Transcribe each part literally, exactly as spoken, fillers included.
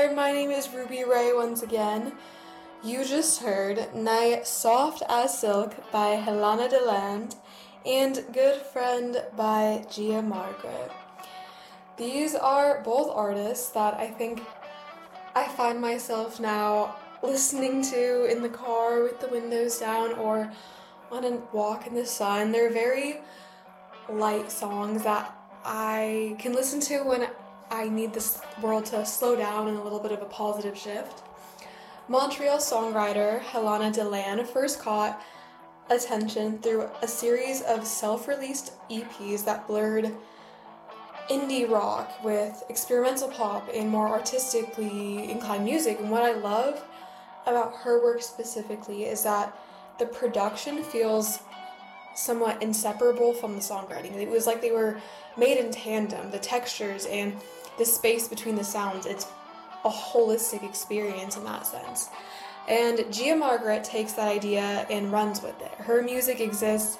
there, my name is Ruby Ray once again. You just heard Night Soft as Silk by Helena DeLand and Good Friend by Gia Margaret. These are both artists that I think I find myself now listening to in the car with the windows down or on a walk in the sun. They're very light songs that I can listen to when I need this world to slow down and a little bit of a positive shift. Montreal songwriter Helena DeLand first caught attention through a series of self-released E Ps that blurred indie rock with experimental pop and more artistically inclined music. And what I love about her work specifically is that the production feels somewhat inseparable from the songwriting. It was like they were made in tandem. The textures and the space between the sounds, it's a holistic experience in that sense. And Gia Margaret takes that idea and runs with it. Her music exists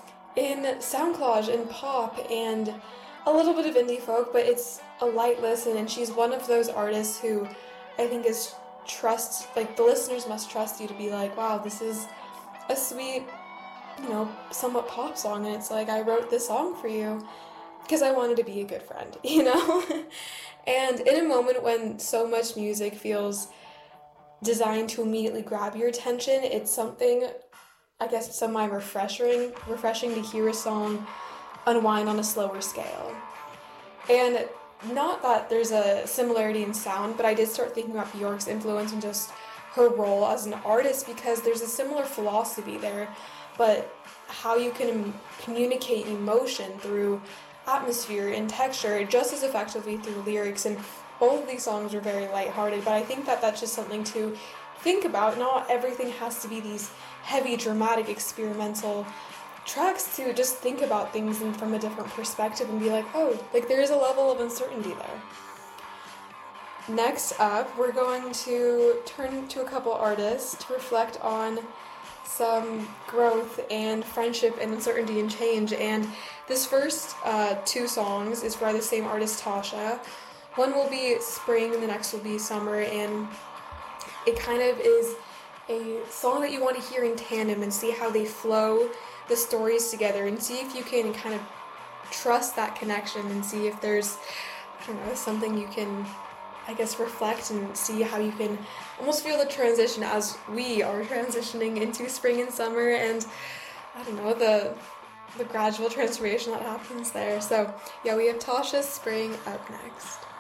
in sound collage and pop and a little bit of indie folk, but it's a light listen, and she's one of those artists who I think is trust, like the listeners must trust you to be like, wow, this is a sweet, you know, somewhat pop song, and it's like, I wrote this song for you because I wanted to be a good friend, you know? And in a moment when so much music feels designed to immediately grab your attention, it's something, I guess, semi refreshing, refreshing to hear a song unwind on a slower scale. And not that there's a similarity in sound, but I did start thinking about Bjork's influence and just her role as an artist, because there's a similar philosophy there, but how you can communicate emotion through atmosphere and texture just as effectively through lyrics. And both of these songs are very lighthearted, but I think that that's just something to think about. Not everything has to be these heavy, dramatic, experimental tracks. To just think about things in, from a different perspective and be like, oh, like there is a level of uncertainty there. Next up, we're going to turn to a couple artists to reflect on some growth and friendship and uncertainty and change. And this first uh, two songs is by the same artist, Tasha. One will be spring and the next will be summer, and it kind of is a song that you want to hear in tandem and see how they flow the stories together and see if you can kind of trust that connection and see if there's, I don't know, something you can, I guess, reflect and see how you can almost feel the transition as we are transitioning into spring and summer, and I don't know, the the gradual transformation that happens there. So yeah, we have Tasha's Spring up next.